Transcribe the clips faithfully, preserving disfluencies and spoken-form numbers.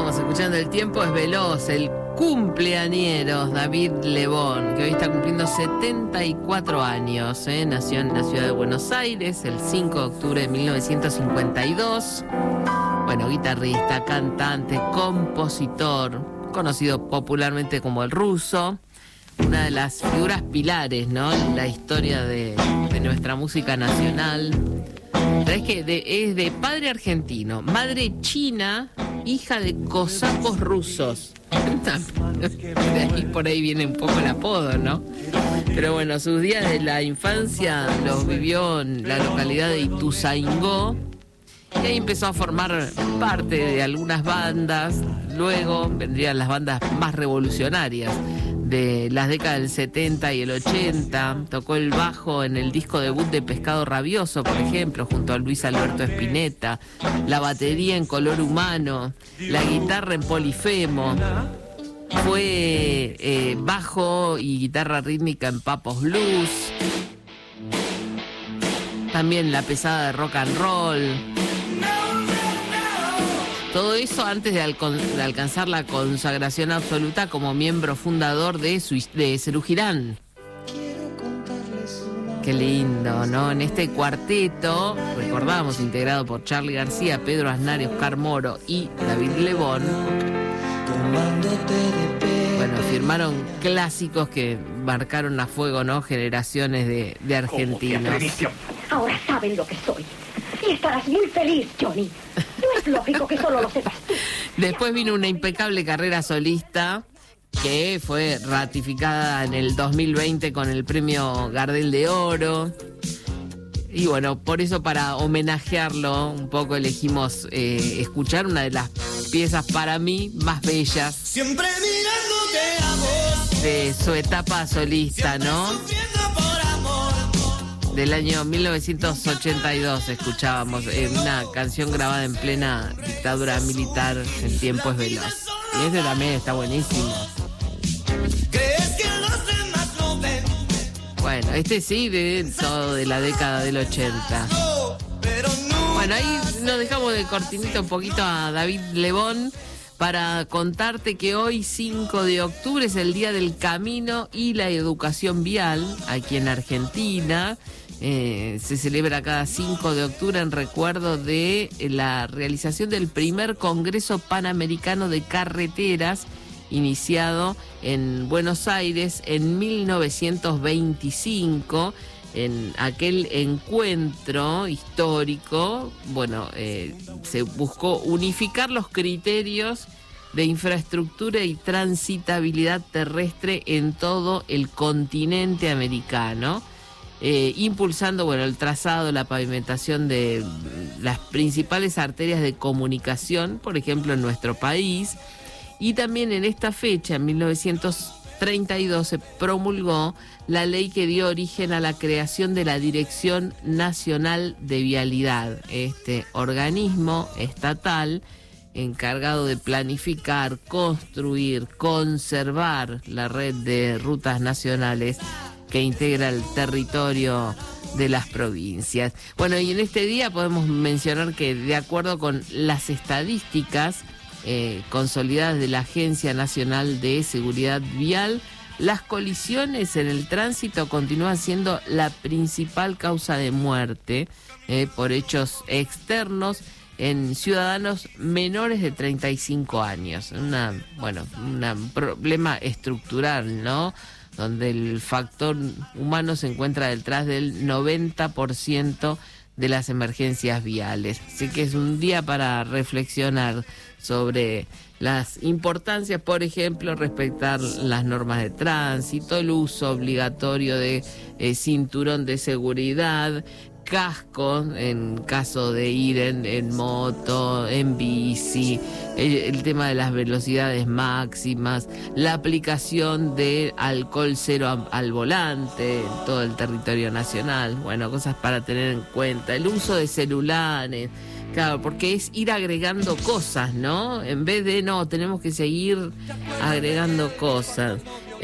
Estábamos escuchando El tiempo es veloz, el cumpleañeros David Lebón, que hoy está cumpliendo setenta y cuatro años, ¿eh? Nació en la ciudad de Buenos Aires el cinco de octubre de mil novecientos cincuenta y dos. Bueno, guitarrista, cantante, compositor, conocido popularmente como El Ruso, una de las figuras pilares, ¿no?, en la historia de, de nuestra música nacional. Es que de, es de padre argentino, madre china, hija de cosacos rusos. Y por ahí viene un poco el apodo, ¿no? Pero bueno, sus días de la infancia los vivió en la localidad de Ituzaingó. Y ahí empezó a formar parte de algunas bandas. Luego vendrían las bandas más revolucionarias de las décadas del setenta y el ochenta. Tocó el bajo en el disco debut de Pescado Rabioso, por ejemplo, junto a Luis Alberto Spinetta. La batería en Color Humano, la guitarra en Polifemo. Fue eh, bajo y guitarra rítmica en Papos Blues. También la pesada de rock and roll. Todo eso antes de, alcon- de alcanzar la consagración absoluta como miembro fundador de, su- de Serú Girán. Qué lindo, ¿no? En este cuarteto, recordamos, integrado por Charly García, Pedro Aznar, Oscar Moro y David Lebón. Bueno, firmaron clásicos que marcaron a fuego, ¿no?, generaciones de, de argentinos. Ahora saben lo que soy. Y estarás muy feliz, Johnny. No es lógico que solo lo sepas tú. Después vino una impecable carrera solista que fue ratificada en el dos mil veinte con el premio Gardel de Oro. Y bueno, por eso, para homenajearlo un poco, elegimos eh, escuchar una de las piezas para mí más bellas Siempre mirándote a vos, de su etapa solista, ¿no? Del año mil novecientos ochenta y dos escuchábamos eh, una canción grabada en plena dictadura militar, El tiempo es veloz. Y este también está buenísimo. ¿Crees que los demás no ven? Bueno, este sí, de todo de la década del ochenta. No, pero no. Bueno, ahí nos dejamos de cortinita un poquito a David Lebón para contarte que hoy, cinco de octubre, es el Día del Camino y la Educación Vial aquí en Argentina. Eh, se celebra cada cinco de octubre en recuerdo de la realización del primer Congreso Panamericano de Carreteras, iniciado en Buenos Aires en mil novecientos veinticinco. En aquel encuentro histórico, bueno, eh, se buscó unificar los criterios de infraestructura y transitabilidad terrestre en todo el continente americano, eh, impulsando, bueno, el trazado, la pavimentación de las principales arterias de comunicación, por ejemplo, en nuestro país. Y también en esta fecha, en mil novecientos treinta y dos, se promulgó la ley que dio origen a la creación de la Dirección Nacional de Vialidad, este organismo estatal encargado de planificar, construir, conservar la red de rutas nacionales que integra el territorio de las provincias. Bueno, y en este día podemos mencionar que, de acuerdo con las estadísticas eh, consolidadas de la Agencia Nacional de Seguridad Vial, las colisiones en el tránsito continúan siendo la principal causa de muerte eh, por hechos externos en ciudadanos menores de treinta y cinco años. Una, bueno, un problema estructural, ¿no?, donde el factor humano se encuentra detrás del noventa por ciento de las emergencias viales. Así que es un día para reflexionar sobre las importancias, por ejemplo, respetar las normas de tránsito, el uso obligatorio de eh, cinturón de seguridad, casco en caso de ir en, en moto, en bici, el, el tema de las velocidades máximas, la aplicación de alcohol cero a, al volante en todo el territorio nacional. Bueno, cosas para tener en cuenta. El uso de celulares, claro, porque es ir agregando cosas, ¿no? En vez de, no, tenemos que seguir agregando cosas.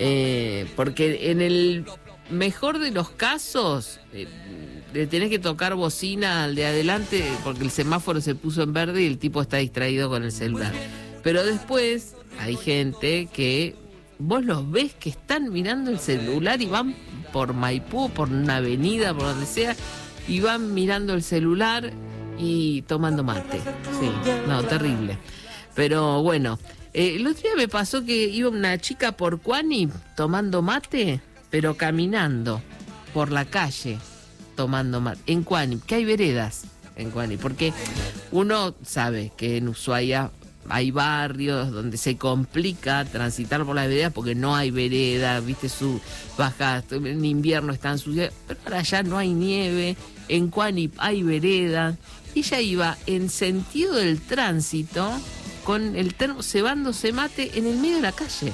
Eh, porque en el mejor de los casos, eh, le tenés que tocar bocina al de adelante porque el semáforo se puso en verde y el tipo está distraído con el celular. Pero después hay gente que vos los ves que están mirando el celular y van por Maipú, por una avenida, por donde sea, y van mirando el celular y tomando mate. Sí, no, terrible. Pero bueno, eh, el otro día me pasó que iba una chica por Cuani tomando mate, pero caminando por la calle tomando mate. En Cuani, que hay veredas en Cuani, porque uno sabe que en Ushuaia hay barrios donde se complica transitar por las veredas porque no hay vereda, viste, su baja, en invierno están sucias, pero ahora ya no hay nieve, en Cuani hay vereda. Y ella iba en sentido del tránsito con el termo cebándose mate en el medio de la calle.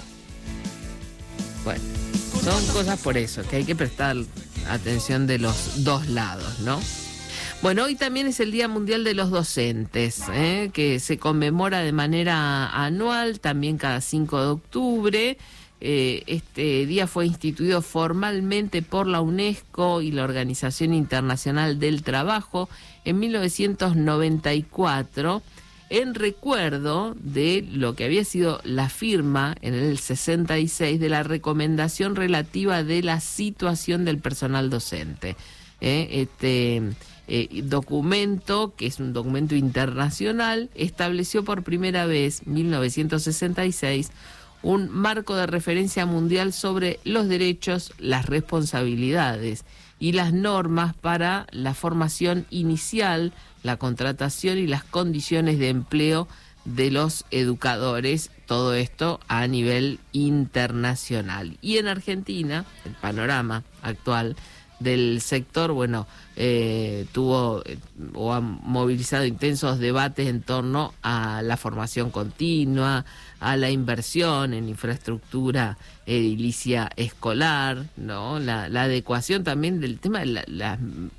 Bueno, son cosas por eso, que hay que prestar atención de los dos lados, ¿no? Bueno, hoy también es el Día Mundial de los Docentes, ¿eh? que se conmemora de manera anual, también cada cinco de octubre. Eh, este día fue instituido formalmente por la UNESCO y la Organización Internacional del Trabajo en mil novecientos noventa y cuatro, en recuerdo de lo que había sido la firma en el sesenta y seis de la recomendación relativa de la situación del personal docente. ¿eh? Este... Eh, documento, que es un documento internacional, estableció por primera vez, mil novecientos sesenta y seis, un marco de referencia mundial sobre los derechos, las responsabilidades y las normas para la formación inicial, la contratación y las condiciones de empleo de los educadores, todo esto a nivel internacional. Y en Argentina, el panorama actual del sector, bueno, eh, tuvo eh, o ha movilizado intensos debates en torno a la formación continua, a la inversión en infraestructura edilicia escolar, ¿no? La, la adecuación también del tema de la, las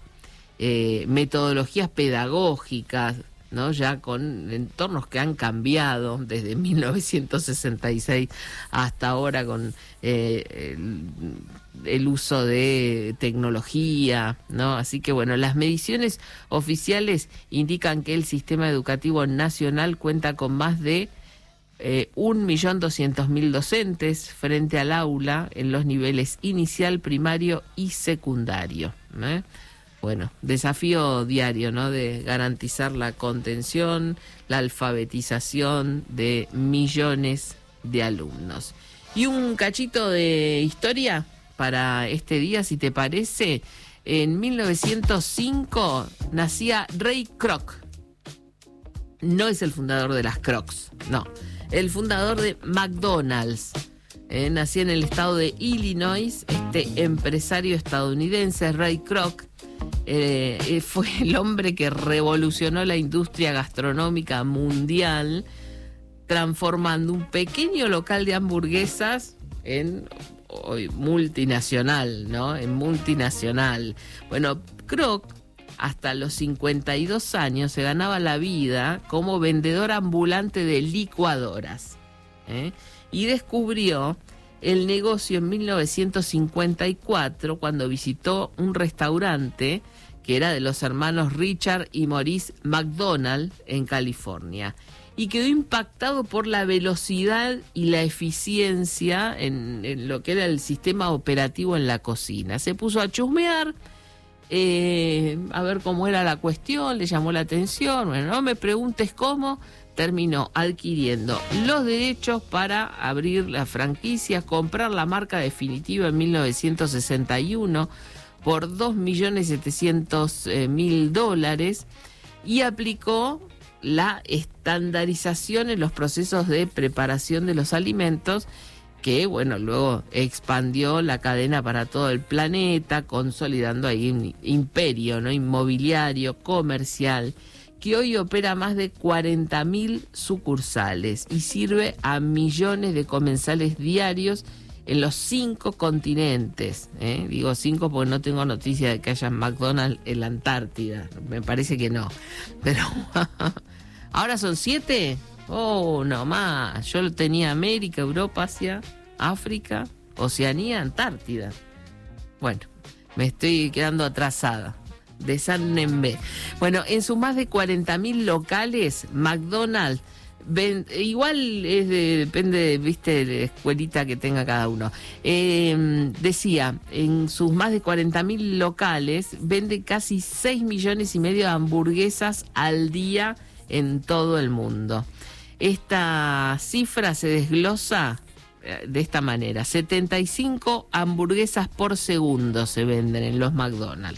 eh, metodologías pedagógicas, ¿no? Ya con entornos que han cambiado desde mil novecientos sesenta y seis hasta ahora con eh, el, el uso de tecnología, ¿no? Así que bueno, las mediciones oficiales indican que el sistema educativo nacional cuenta con más de eh, un millón doscientos mil docentes frente al aula en los niveles inicial, primario y secundario, ¿eh? Bueno, desafío diario, ¿no? De garantizar la contención, la alfabetización de millones de alumnos. Y un cachito de historia para este día, si te parece. En mil novecientos cinco nacía Ray Kroc. No es el fundador de las Crocs, no. El fundador de McDonald's. Eh, nacía en el estado de Illinois, este empresario estadounidense, Ray Kroc. Eh, fue el hombre que revolucionó la industria gastronómica mundial, transformando un pequeño local de hamburguesas en hoy multinacional, ¿no? En multinacional. Bueno, Kroc hasta los cincuenta y dos años se ganaba la vida como vendedor ambulante de licuadoras, ¿eh? Y descubrió el negocio en mil novecientos cincuenta y cuatro cuando visitó un restaurante que era de los hermanos Richard y Maurice McDonald en California, y quedó impactado por la velocidad y la eficiencia en, en lo que era el sistema operativo en la cocina. Se puso a chusmear, eh, a ver cómo era la cuestión, le llamó la atención. Bueno, no me preguntes cómo, terminó adquiriendo los derechos para abrir la franquicia, comprar la marca definitiva en mil novecientos sesenta y uno por dos millones setecientos mil dólares y aplicó la estandarización en los procesos de preparación de los alimentos, que bueno, luego expandió la cadena para todo el planeta, consolidando ahí un imperio, ¿no? Inmobiliario, comercial, que hoy opera más de cuarenta mil sucursales y sirve a millones de comensales diarios en los cinco continentes, ¿eh? Digo cinco porque no tengo noticia de que haya McDonald's en la Antártida, me parece que no, pero ¿ahora son siete? Oh, no más, yo tenía América, Europa, Asia, África, Oceanía, Antártida. Bueno, me estoy quedando atrasada. De San Nembe. Bueno, en sus más de cuarenta mil locales, McDonald's ven, igual es de, depende, viste, de la escuelita que tenga cada uno. Eh, decía, en sus más de cuarenta mil locales vende casi seis millones y medio de hamburguesas al día en todo el mundo. Esta cifra se desglosa de esta manera: setenta y cinco hamburguesas por segundo se venden en los McDonald's,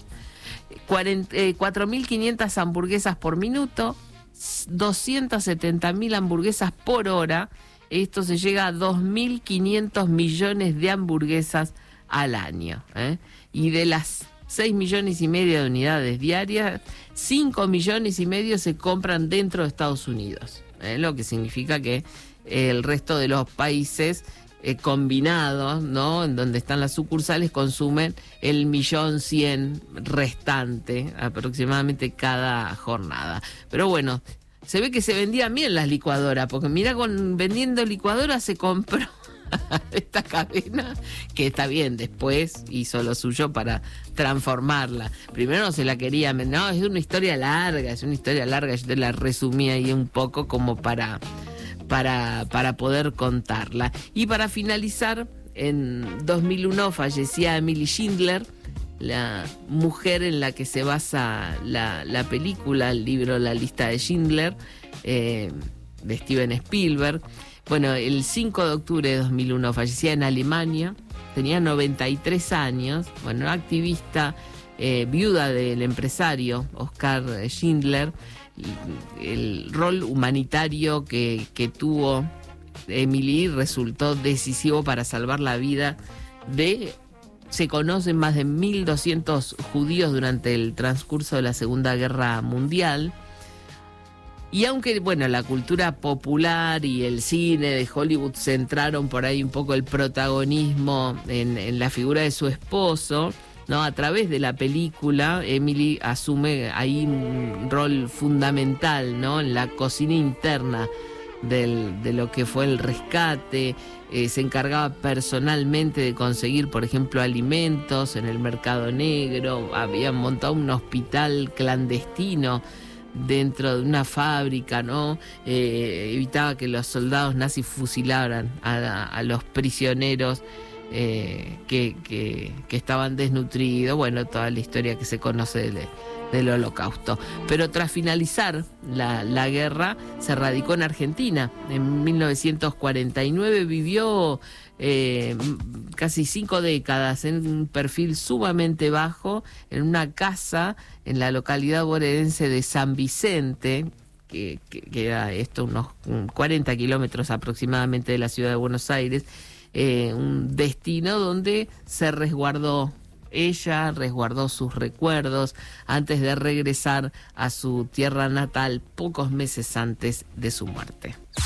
cuatro mil quinientas hamburguesas por minuto, doscientas setenta mil hamburguesas por hora. Esto se llega a dos mil quinientos millones de hamburguesas al año, ¿eh? Y de las seis millones y medio de unidades diarias, cinco millones y medio se compran dentro de Estados Unidos, ¿eh? Lo que significa que el resto de los países eh, combinados, ¿no?, en donde están las sucursales, consumen el millón cien restante aproximadamente cada jornada. Pero bueno, se ve que se vendían bien las licuadoras, porque mira, con vendiendo licuadoras se compró esta cadena, que está bien, después hizo lo suyo para transformarla. Primero no se la quería, no, es una historia larga, es una historia larga, yo te la resumí ahí un poco como para, para, para poder contarla. Y para finalizar, en dos mil uno fallecía Emily Schindler, la mujer en la que se basa la, la película, el libro La lista de Schindler, eh, de Steven Spielberg. Bueno, el cinco de octubre de dos mil uno fallecía en Alemania, tenía noventa y tres años, bueno, activista, eh, viuda del empresario Oskar Schindler. El rol humanitario que, que tuvo Emily resultó decisivo para salvar la vida de, se conocen, más de mil doscientos judíos durante el transcurso de la Segunda Guerra Mundial. Y aunque, bueno, la cultura popular y el cine de Hollywood centraron por ahí un poco el protagonismo en, en la figura de su esposo, ¿no?, a través de la película, Emily asume ahí un rol fundamental, ¿no?, en la cocina interna del, de lo que fue el rescate. Eh, se encargaba personalmente de conseguir, por ejemplo, alimentos en el mercado negro. Habían montado un hospital clandestino dentro de una fábrica, ¿no? Eh, evitaba que los soldados nazis fusilaran a, a los prisioneros eh, que, que, que estaban desnutridos. Bueno, toda la historia que se conoce de, del Holocausto. Pero tras finalizar la, la guerra, se radicó en Argentina. En mil novecientos cuarenta y nueve vivió eh, casi cinco décadas en un perfil sumamente bajo, en una casa en la localidad bonaerense de San Vicente, que, que queda esto unos cuarenta kilómetros aproximadamente de la ciudad de Buenos Aires, eh, un destino donde se resguardó. Ella resguardó sus recuerdos antes de regresar a su tierra natal pocos meses antes de su muerte.